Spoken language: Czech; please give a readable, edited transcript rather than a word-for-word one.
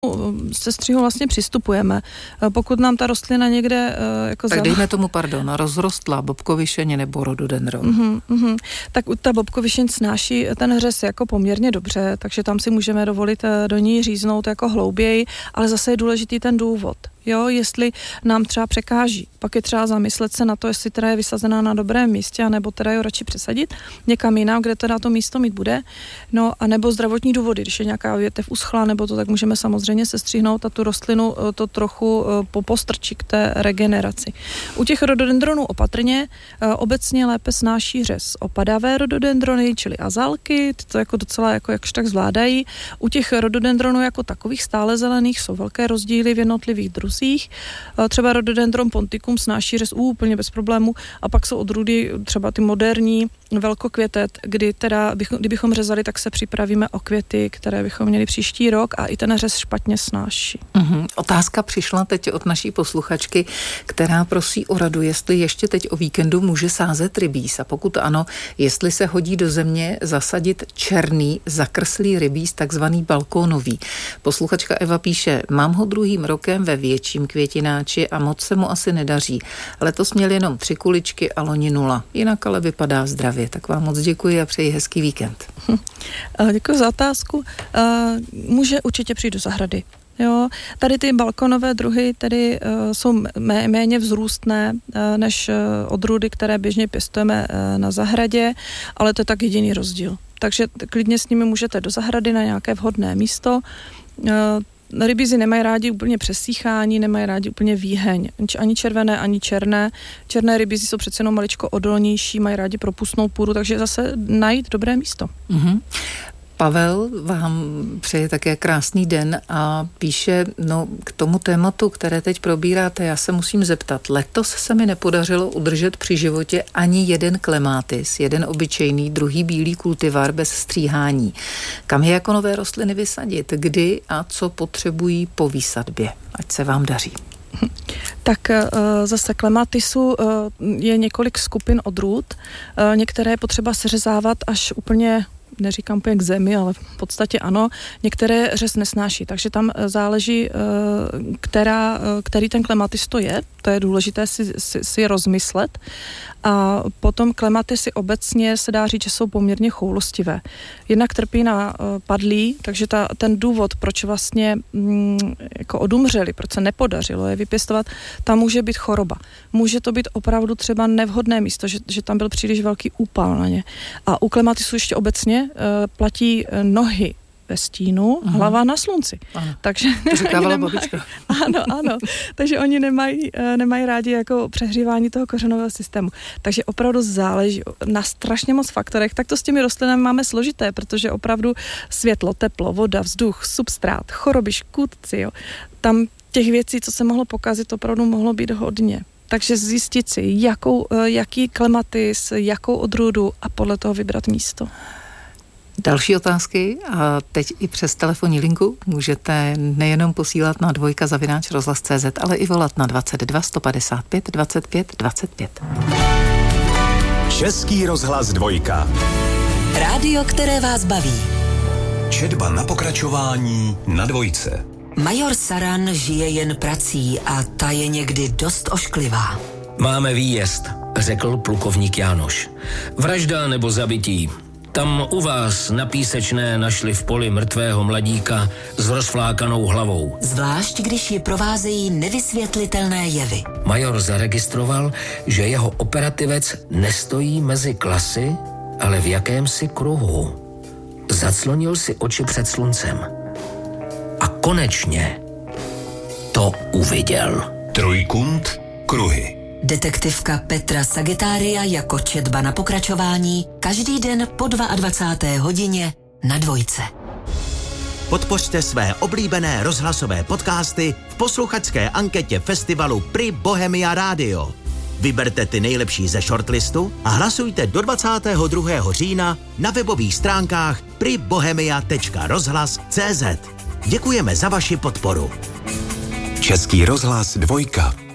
sestřihu vlastně přistupujeme. Pokud nám ta rostlina někde jako tak dejme tomu, rozrostla bobkovišeň nebo rododendron. Tak ta bobkovišeň snáší ten řez jako poměrně dobře, takže tam si můžeme dovolit do ní říznout jako hlouběji, ale zase je důležitý ten důvod. Jo, jestli nám třeba překáží, pak je třeba zamyslet se na to, jestli teda je vysazená na dobrém místě, anebo teda jo radši přesadit někam jinam, kde teda to místo mít bude. No a nebo zdravotní důvody, když je nějaká větev uschlá nebo to, tak můžeme samozřejmě sestřihnout a tu rostlinu to trochu popostrčí k té regeneraci. U těch rododendronů opatrně, obecně lépe snáší řez opadavé rododendrony, čili azalky, ty to jako docela jako jakž tak zvládají. U těch rododendronů jako takových stále zelených jsou velké rozdíly v jednotlivých druzích. Třeba rododendron ponticum snáší řez úplně bez problému a pak jsou odrůdy třeba ty moderní velkokvětet, kdy teda, kdybychom řezali, tak se připravíme o květy, které bychom měli příští rok a i ten řez špatně snáší. Otázka přišla teď od naší posluchačky, která prosí o radu, jestli ještě teď o víkendu může sázet rybíz a pokud ano, jestli se hodí do země zasadit černý zakrslý rybíz, takzvaný balkónový. Posluchačka Eva píše, mám ho druhým rokem ve větším květináči a moc se mu asi nedaří. Letos měl jenom 3 kuličky a loni 0. Jinak ale vypadá zdravě. Tak vám moc děkuji a přeji hezký víkend. Děkuji za otázku. Může určitě přijít do zahrady. Jo, tady ty balkonové druhy tedy jsou méně vzrůstné než odrůdy, které běžně pěstujeme na zahradě, ale to je tak jediný rozdíl. Takže klidně s nimi můžete do zahrady na nějaké vhodné místo. Rybízy nemají rádi úplně přesíchání, nemají rádi úplně výheň. Ani červené, ani černé. Černé rybízy jsou přece jenom maličko odolnější, mají rádi propustnou půdu, takže zase najít dobré místo. Pavel vám přeje také krásný den a píše, k tomu tématu, které teď probíráte, já se musím zeptat. Letos se mi nepodařilo udržet při životě ani jeden klematis, jeden obyčejný, druhý bílý kultivar bez stříhání. Kam je jako nové rostliny vysadit? Kdy a co potřebují po výsadbě? Ať se vám daří. Tak zase klematisu je několik skupin odrůd. Některé je potřeba seřezávat až úplně, neříkám úplně k zemi, ale v podstatě ano. Některé řez nesnáší, takže tam záleží, který ten klematis to je důležité si rozmyslet. A potom klematisy obecně se dá říct, že jsou poměrně choulostivé. Jednak trpí na padlí, takže ten důvod, proč vlastně jako odumřeli, proč se nepodařilo je vypěstovat, tam může být choroba. Může to být opravdu třeba nevhodné místo, že tam byl příliš velký úpal na ně. A u klematisů ještě obecně platí nohy ve stínu, hlava na slunci. Ano. Takže to říkávala babička. Ano. Takže oni nemají rádi jako přehřívání toho kořenového systému. Takže opravdu záleží na strašně moc faktorech. Tak to s těmi rostlinami máme složité, protože opravdu světlo, teplo, voda, vzduch, substrát, choroby, škůdci, jo. Tam těch věcí, co se mohlo pokazit, opravdu mohlo být hodně. Takže zjistit si, jaký klematis, jakou odrůdu a podle toho vybrat místo. Další otázky a teď i přes telefonní linku můžete nejenom posílat na dvojka@rozhlas.cz, ale i volat na 22 155 25 25. Český rozhlas 2. Rádio, které vás baví. Četba na pokračování na 2. Major Saran žije jen prací a ta je někdy dost ošklivá. Máme výjezd, řekl plukovník Jánoš. Vražda nebo zabití. Tam u vás na Písečné našli v poli mrtvého mladíka s rozflákanou hlavou. Zvlášť, když ji provázejí nevysvětlitelné jevy. Major zaregistroval, že jeho operativec nestojí mezi klasy, ale v jakémsi kruhu. Zaclonil si oči před sluncem. A konečně to uviděl. Trojkund kruhy. Detektivka Petra Sagitária jako četba na pokračování každý den po 22. hodině na 2. Podpořte své oblíbené rozhlasové podcasty v posluchačské anketě festivalu Pri Bohemia Radio. Vyberte ty nejlepší ze shortlistu a hlasujte do 22. října na webových stránkách pribohemia.rozhlas.cz. Děkujeme za vaši podporu. Český rozhlas 2.